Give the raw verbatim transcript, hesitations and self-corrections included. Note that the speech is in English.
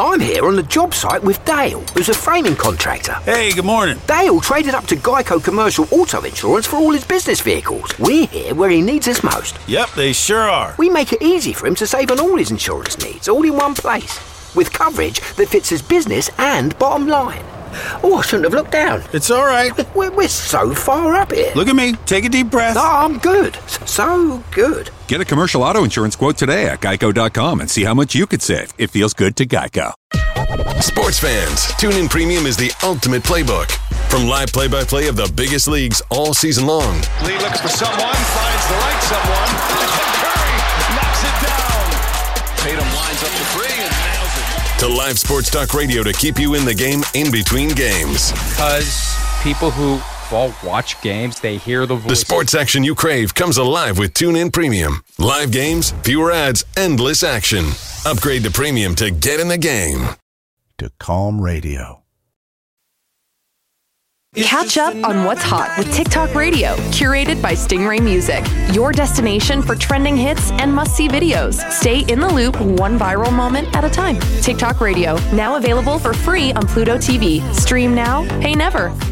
I'm here on the job site with Dale, who's a framing contractor. Hey, good morning. Dale traded up to Geico Commercial Auto Insurance for all his business vehicles. We're here where he needs us most. Yep, they sure are. We make it easy for him to save on all his insurance needs, all in one place, with coverage that fits his business and bottom line. Oh, I shouldn't have looked down. It's all right. We're, we're so far up here. Look at me. Take a deep breath. Oh, I'm good. So good. Get a commercial auto insurance quote today at geico dot com and see how much you could save. It feels good to Geico. Sports fans, TuneIn Premium is the ultimate playbook. From live play-by-play of the biggest leagues all season long. Lee looks for someone, finds the right someone, and Curry knocks it down. Tatum lines up the three and nails it. To live sports talk radio to keep you in the game in between games. Because people who well, watch games, they hear the voice. The sports action you crave comes alive with TuneIn Premium. Live games, fewer ads, endless action. Upgrade to Premium to get in the game. To Calm Radio. Catch up on what's hot with TikTok Radio, curated by Stingray Music. Your destination for trending hits and must-see videos. Stay in the loop one viral moment at a time. TikTok Radio, now available for free on Pluto T V. Stream now, pay never.